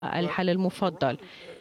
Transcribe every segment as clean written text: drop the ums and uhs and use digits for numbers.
الحل المفضل.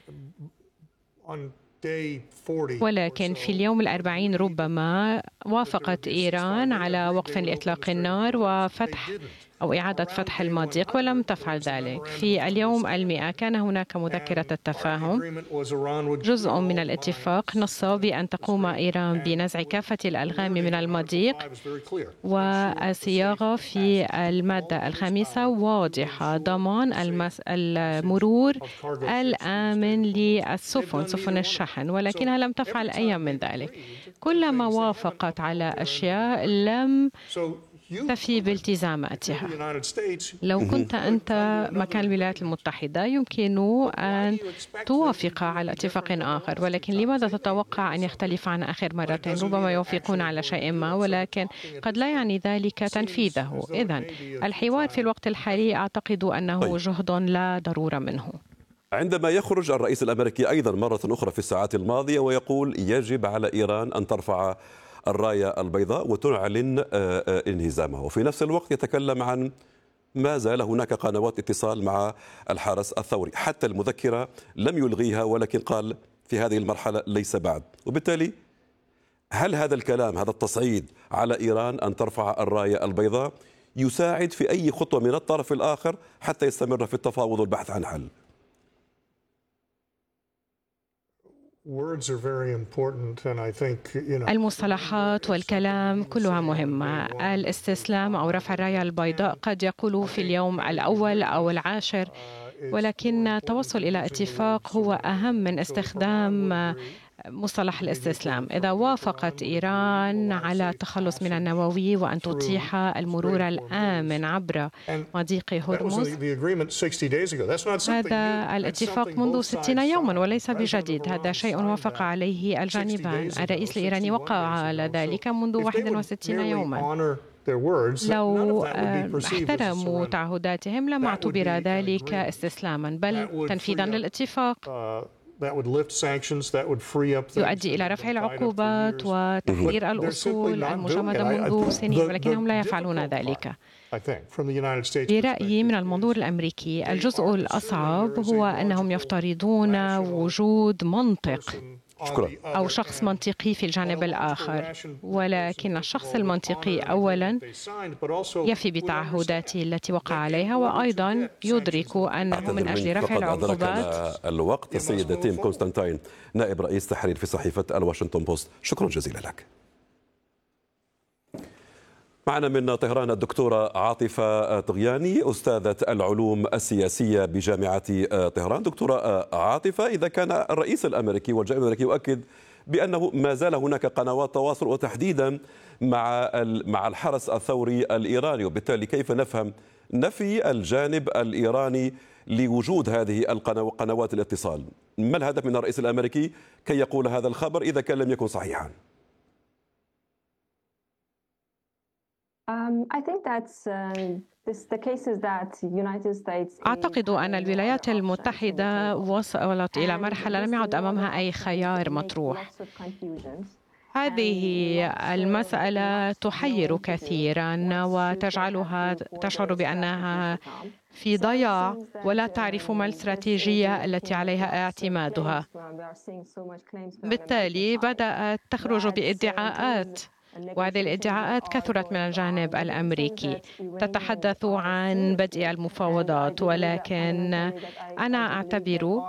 ولكن في اليوم 40 ربما وافقت إيران على وقف لإطلاق النار وفتح أو إعادة فتح المضيق، ولم تفعل ذلك. في اليوم 100 كان هناك مذكرة التفاهم. جزء من الاتفاق نص بأن تقوم إيران بنزع كافة الألغام من المضيق، والصياغة في المادة 5 واضحة: ضمان المرور الآمن للسفن، سفن الشحن، ولكنها لم تفعل أي من ذلك. كلما وافقت على أشياء لم تفي بالتزاماتها. لو كنت أنت مكان الولايات المتحدة يمكن أن توافق على اتفاق آخر، ولكن لماذا تتوقع أن يختلف عن آخر مرتين؟ ربما يوافقون على شيء ما، ولكن قد لا يعني ذلك تنفيذه. إذن الحوار في الوقت الحالي أعتقد أنه جهد لا ضرورة منه. عندما يخرج الرئيس الأمريكي أيضا مرة أخرى في الساعات الماضية ويقول يجب على إيران أن ترفع الراية البيضاء وتعلن انهزامه، وفي نفس الوقت يتكلم عن ما زال هناك قنوات اتصال مع الحرس الثوري، حتى المذكرة لم يلغيها، ولكن قال في هذه المرحلة ليس بعد. وبالتالي هل هذا الكلام، هذا التصعيد على إيران أن ترفع الراية البيضاء يساعد في أي خطوة من الطرف الآخر حتى يستمر في التفاوض والبحث عن حل؟ المصطلحات والكلام كلها مهمة. الاستسلام أو رفع الراية البيضاء قد يقول في اليوم الأول أو العاشر، ولكن التوصل إلى اتفاق هو أهم من استخدام مصطلح الاستسلام. إذا وافقت إيران على التخلص من النووي وأن تتيح المرور الآمن عبر مضيق هرمز، هذا الاتفاق منذ 60 يوما وليس بجديد. هذا شيء وافق عليه الجانبان. الرئيس الإيراني وقع على ذلك منذ 61 يوما. لو احترموا تعهداتهم لما اعتبر ذلك استسلاما، بل تنفيذا للاتفاق. يؤدي إلى رفع العقوبات وتحرير الأصول المجمدة منذ سنين، ولكنهم لا يفعلون ذلك. برأيي من المنظور الأمريكي الجزء الأصعب هو أنهم يفترضون وجود منطق أو شخص منطقي في الجانب الآخر، ولكن الشخص المنطقي أولا يفي بتعهداته التي وقع عليها، وأيضا يدرك أنه من أجل رفع العقوبات. الوقت. السيدة تيم كونستانتين، نائب رئيس تحرير في صحيفة الواشنطن بوست، شكرا جزيلا لك. معنا من طهران الدكتورة عاطفة طغياني، أستاذة العلوم السياسية بجامعة طهران. دكتورة عاطفة، إذا كان الرئيس الأمريكي والجانب الأمريكي يؤكد بأنه ما زال هناك قنوات تواصل وتحديدا مع الحرس الثوري الإيراني، وبالتالي كيف نفهم نفي الجانب الإيراني لوجود هذه قنوات الاتصال؟ ما الهدف من الرئيس الأمريكي كي يقول هذا الخبر إذا كان لم يكن صحيحا؟ أعتقد أن الولايات المتحدة وصلت إلى مرحلة لم يعد أمامها أي خيار مطروح. هذه المسألة تحير كثيرا وتجعلها تشعر بأنها في ضياع ولا تعرف ما الاستراتيجية التي عليها اعتمادها. بالتالي بدأت تخرج بادعاءات، وهذه الادعاءات كثرت من الجانب الأمريكي. تتحدث عن بدء المفاوضات، ولكن أنا أعتبر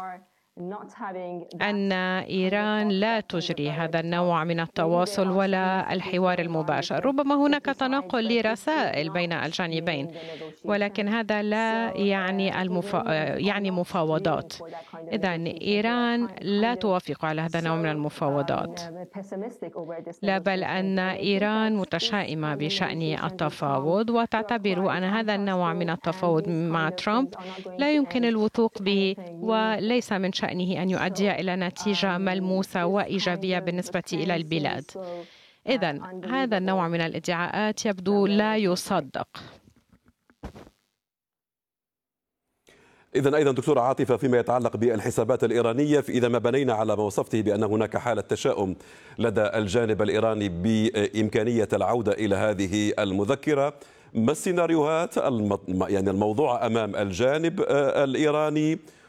أن إيران لا تجري هذا النوع من التواصل ولا الحوار المباشر. ربما هناك تناقل لرسائل بين الجانبين، ولكن هذا لا يعني مفاوضات. إذن إيران لا توافق على هذا النوع من المفاوضات، لا، بل أن إيران متشائمة بشأن التفاوض وتعتبر أن هذا النوع من التفاوض مع ترامب لا يمكن الوثوق به، وليس من شأنه أن يؤدي إلى نتيجة ملموسة وإيجابية بالنسبة إلى البلاد. إذن هذا النوع من الادعاءات يبدو لا يصدق. إذن أيضا دكتورة عاطفة، فيما يتعلق بالحسابات الإيرانية، فإذا ما بنينا على ما وصفته بأن هناك حالة تشاؤم لدى الجانب الإيراني بإمكانية العودة إلى هذه المذكرة، ما السيناريوهات الموضوعة أمام الجانب الإيراني